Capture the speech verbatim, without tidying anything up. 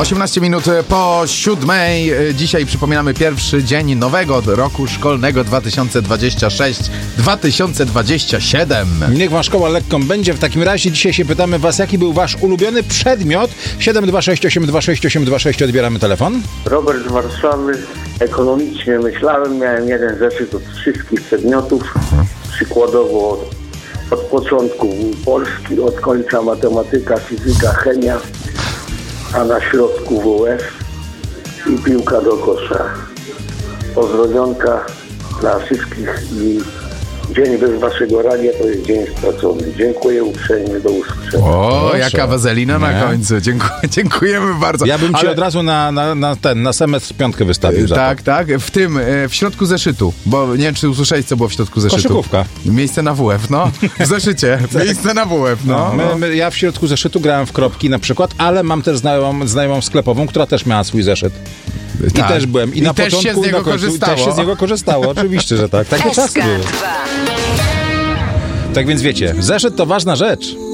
osiemnaście minut po siódmej. Dzisiaj przypominamy pierwszy dzień nowego roku szkolnego dwa tysiące dwudziestego szóstego dwa tysiące dwudziestego siódmego. Niech wam szkoła lekką będzie. W takim razie dzisiaj się pytamy was, jaki był wasz ulubiony przedmiot. siedem dwa sześć osiem dwa sześć osiem dwa sześć, odbieramy telefon. Robert z Warszawy. Ekonomicznie myślałem, miałem jeden zeszyt od wszystkich przedmiotów. Przykładowo od, od początku Polski, od końca matematyka, fizyka, chemia, a na środku W F i piłka do kosza. Pozdrowionka dla wszystkich i dzień bez waszego radia to jest dzień stracony. Dziękuję uprzejmie, do usłyszenia. O, Proszę. jaka wazelina na Nie. końcu. Dziękuję, dziękujemy bardzo. Ja bym ci Ale- od razu na, na, na ten, na semestr piątkę wystawił za Tak, tak. W tym, e, w środku zeszytu, bo nie wiem, czy usłyszałeś, co było w środku zeszytu. Koszykówka. Miejsce na W F, no. W zeszycie. Miejsce na W F, to. no. My, my, ja w środku zeszytu grałem w kropki na przykład, ale mam też znajomą, znajomą sklepową, która też miała swój zeszyt. I Tak. też byłem. I, I na też się początku, z niego i na końcu, korzystało. Też się z niego korzystało, oczywiście, że tak. Takie czasy były. Tak więc wiecie, zeszyt to ważna rzecz.